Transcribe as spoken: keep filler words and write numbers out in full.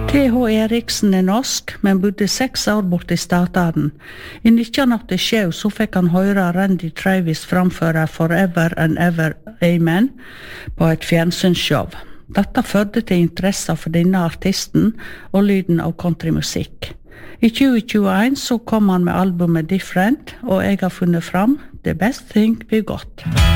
T H Eriksen er norsk, men bodde seks år bort i Statene. I nitten åttisju så fikk han høre Randy Travis framføre Forever and Ever Amen på et fjernsynsshow. Dette førte til interesse for denne artisten og lyden av countrymusikk. I tjue tjueén så kom han med albumet Different, og jeg har funnet fram The Best Thing We Got.